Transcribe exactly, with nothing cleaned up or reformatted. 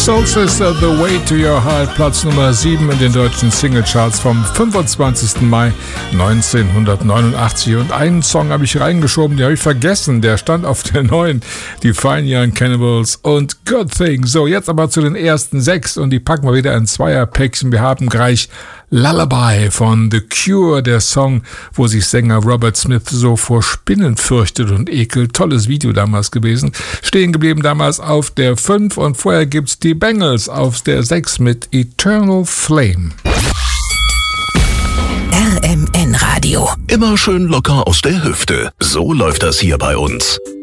Soul Sister, The Way to Your Heart, Platz Nummer sieben in den deutschen Singlecharts vom fünfundzwanzigsten Mai neunzehnhundertneunundachtzig. Und einen Song habe ich reingeschoben, den habe ich vergessen. Der stand auf der neuen, die Fine Young Cannibals und Good Thing. So, jetzt aber zu den ersten sechs und die packen wir wieder in Zweierpäckchen. Wir haben gleich Lullaby von The Cure, der Song, wo sich Sänger Robert Smith so vor Spinnen fürchtet und ekelt. Tolles Video damals gewesen. Stehen geblieben damals auf der fünf und vorher gibt's die Bengals auf der sechs mit Eternal Flame. R M N Radio. Immer schön locker aus der Hüfte. So läuft das hier bei uns.